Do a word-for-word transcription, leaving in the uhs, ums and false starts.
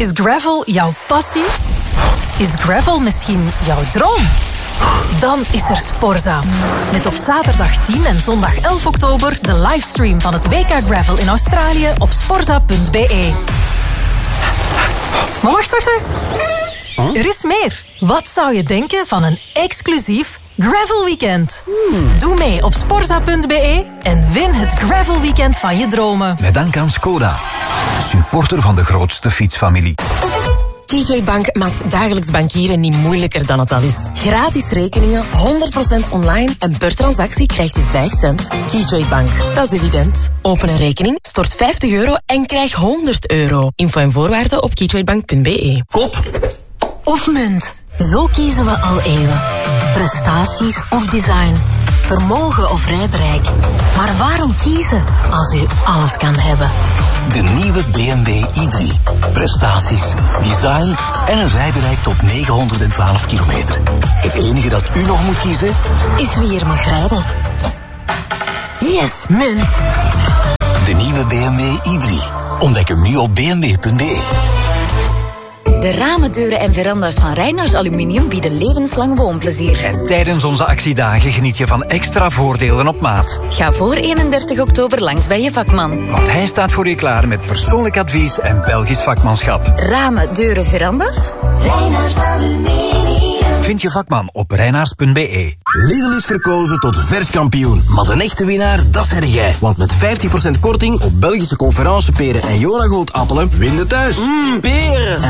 Is gravel jouw passie? Is gravel misschien jouw droom? Dan is er Sporza. Met op zaterdag tien en zondag elf oktober de livestream van het W K Gravel in Australië op sporza punt b e. Maar wacht, wacht, wacht. Er is meer. Wat zou je denken van een exclusief Gravel Weekend? Hmm. Doe mee op sporza punt b e en win het Gravel Weekend van je dromen. Met dank aan Skoda, supporter van de grootste fietsfamilie. Keytrade Bank maakt dagelijks bankieren niet moeilijker dan het al is. Gratis rekeningen, honderd procent online en per transactie krijgt u vijf cent. Keytrade Bank, dat is evident. Open een rekening, stort vijftig euro en krijg honderd euro. Info en voorwaarden op keytradebank punt b e. Kop of munt? Zo kiezen we al eeuwen. Prestaties of design. Vermogen of rijbereik. Maar waarom kiezen als u alles kan hebben? De nieuwe B M W i drie. Prestaties, design en een rijbereik tot negenhonderdtwaalf kilometer. Het enige dat u nog moet kiezen is wie er mag rijden. Yes, munt. De nieuwe B M W i drie. Ontdek hem nu op b m w punt b e. De ramen, deuren en veranda's van Reinaars Aluminium bieden levenslang woonplezier. En tijdens onze actiedagen geniet je van extra voordelen op maat. Ga voor eenendertig oktober langs bij je vakman. Want hij staat voor je klaar met persoonlijk advies en Belgisch vakmanschap. Ramen, deuren, veranda's? Reinaars Aluminium. Vind je vakman op reinaars punt b e. Lidl is verkozen tot verskampioen. Maar de echte winnaar, dat zeg jij. Want met vijftig procent korting op Belgische conferenceperen en Jonagold appelen, win je thuis. Mmm, peren.